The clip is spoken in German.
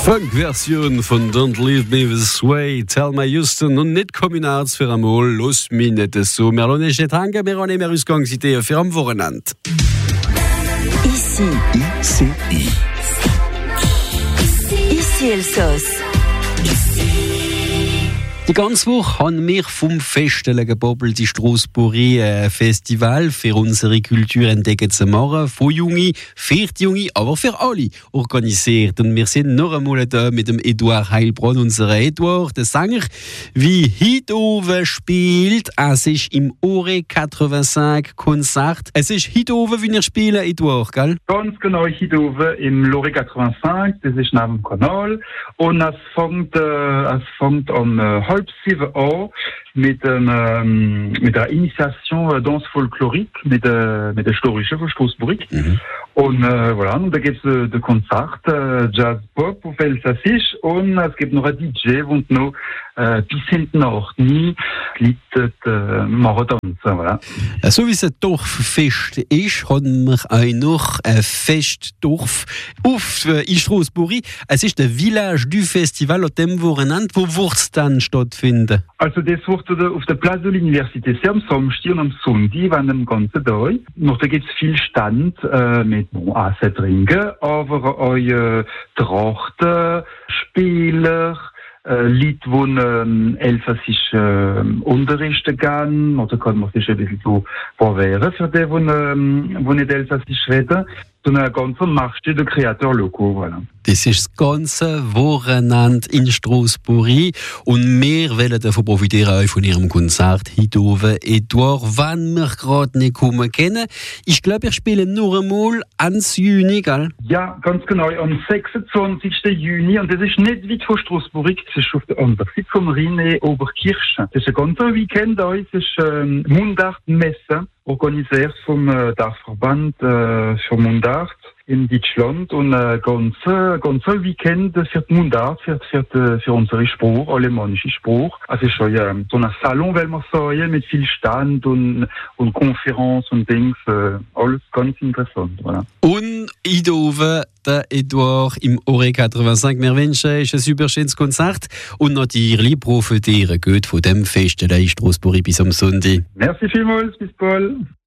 Funk-Version von Don't Leave Me This Way, Tell My Houston und nicht Kombinats für einmal, los mich nicht so. Wir lassen nicht hängen, wir haben nicht mehr Ausgangsideen für am Wochenende. Ici Elsass. Die ganze Woche haben wir vom Feststellen gebobbelt, die Strasbourg Festival für unsere Kultur entdecken zu machen. Von Junge, für die Junge, aber für alle organisiert. Und wir sind noch einmal da mit dem Eduard Heilbronn, unser Eduard, der Sänger, wie heute oben spielt. Es ist im Ore 85 Konzert. Es ist heute oben, wie ihr spielt, Eduard, gell? Ganz genau, heute oben im Lore 85, das ist neben dem Kanal. Und es fängt um 6:30 an mit der Initiation Danse Folklorique, mit der Storische von Strasbourg. Und voilà, und da gibt es ein Konzert, Jazz Pop auf Elsassisch, und es gibt noch ein DJ, und noch bis hinten nach nie Lied machen tanzen, voilà. So wie es ein Dorffest ist, haben wir auch noch ein Festdorf in Strasbourg. Es ist der Village du Festival, an dem Wochenende. Wo wird es dann stattfinden? Also das wird auf der Place de l'Université am Samstag und am Sonntag, wenn am ganzen Tag. Noch da gibt es viel Stand mit Essen, Trinken, aber auch Trachten, Spieler, Leute, die Elsassisch unterrichten gehen, oder kann man sich ein bisschen so probieren für die, die nicht Elsassisch reden. So ein ganzer Marché de créateurs locaux, voilà. Das ist das ganze Wochenende in Strasbourg und wir wollen davon profitieren, auch von Ihrem Konzert heute oben. Eduard, wenn wir gerade nicht kommen können, ich glaube, ich spiele nur einmal ans Juni, gell? Ja, ganz genau, am 26. Juni, und das ist nicht weit von Strasbourg, das ist auf der anderen Seite vom Rhein, Oberkirchen. Das ist ein ganzer Weekend, das ist Mundartmesse, organisiert vom Dachverband für Mundart in Deutschland, und ganzer Weekend für die Mundart, für unsere Sprache, alemannische Sprache. Also es ist schon so ein Salon, will man sagen, mit viel Stand und Konferenz und Dings, alles ganz interessant. Voilà. Und heute oben der Eduard im Ore 85. Wir wünschen euch ein super schönes Konzert und natürlich profitieren gut von dem Fest in Strasbourg bis am Sonntag. Merci vielmals, bis bald.